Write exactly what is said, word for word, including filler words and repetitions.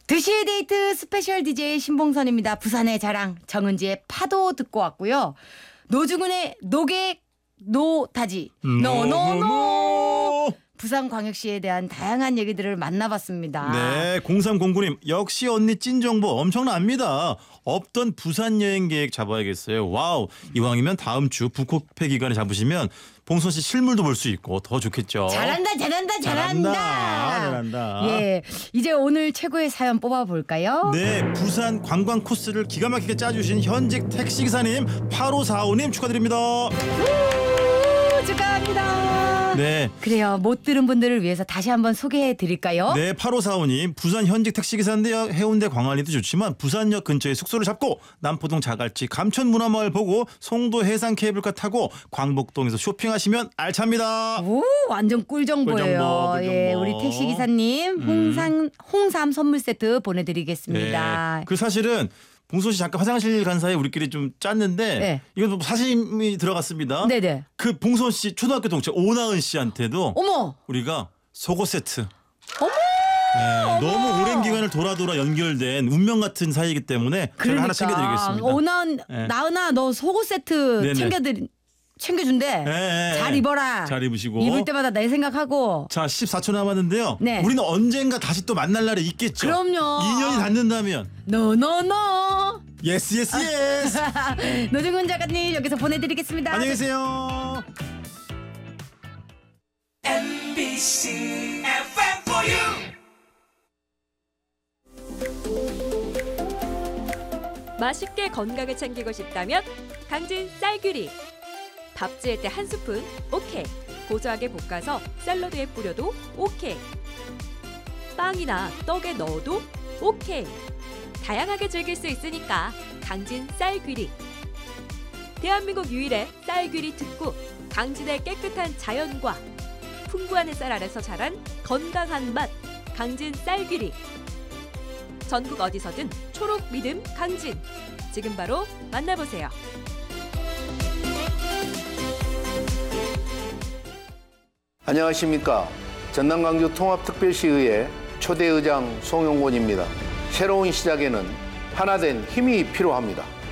두 시의 데이트 스페셜 디제이 신봉선입니다. 부산의 자랑 정은지의 파도 듣고 왔고요. 노중훈의 노객 노타지 노노노 부산광역시에 대한 다양한 얘기들을 만나봤습니다. 네, 공삼공구 님 역시 언니 찐 정보 엄청납니다. 없던 부산 여행 계획 잡아야겠어요. 와우, 이왕이면 다음 주 북코페 기간에 잡으시면 봉선 씨 실물도 볼 수 있고 더 좋겠죠. 잘한다 잘한다 잘한다. 잘한다, 잘한다. 예, 이제 오늘 최고의 사연 뽑아볼까요? 네, 부산 관광 코스를 기가 막히게 짜주신 현직 택시기사님 팔오사오 님 축하드립니다. 우, 축하합니다. 네. 그래요. 못 들은 분들을 위해서 다시 한번 소개해 드릴까요? 네, 팔오사오 님 부산 현직 택시기사인데요. 해운대 광안리도 좋지만 부산역 근처에 숙소를 잡고 남포동 자갈치 감천 문화마을 보고 송도 해상 케이블카 타고 광복동에서 쇼핑하시면 알찹니다. 오, 완전 꿀정보예요. 꿀정보, 꿀정보. 예, 우리 택시 기사님 홍삼 홍삼 선물 세트 보내드리겠습니다. 네. 그 사실은 봉선 씨 잠깐 화장실 간 사이에 우리끼리 좀 짰는데 네. 이건 사심이 들어갔습니다. 네네. 그 봉선 씨 초등학교 동창 오나은 씨한테도 어머, 우리가 속옷 세트. 어머. 네, 너무 오랜 기간을 돌아 돌아 연결된 운명 같은 사이이기 때문에 제가 하나 챙겨드리겠습니다. 오나은 네. 나은아 너 속옷 세트 네네. 챙겨드리 챙겨준대. 네, 잘 입어라. 잘 입으시고. 입을 때마다 내 생각하고. 자, 십사 초 남았는데요. 네. 우리는 언젠가 다시 또 만날 날이 있겠죠. 그럼요. 인연이 닿는다면. 노노노. 예스 예스 예스. 노중훈 작가님 여기서 보내드리겠습니다. 안녕히 계세요. 엠비씨 에프엠 for you. 맛있게 건강을 챙기고 싶다면 강진 쌀귀리. 밥 지을 때 한 스푼 오케이. 고소하게 볶아서 샐러드에 뿌려도 오케이. 빵이나 떡에 넣어도 오케이. 다양하게 즐길 수 있으니까 강진 쌀귀리. 대한민국 유일의 쌀귀리 특구 강진의 깨끗한 자연과 풍부한 햇살 아래서 자란 건강한 맛 강진 쌀귀리. 전국 어디서든 초록 믿음 강진. 지금 바로 만나보세요. 안녕하십니까. 전남광주 통합특별시의회 초대의장 송용곤입니다. 새로운 시작에는 하나된 힘이 필요합니다.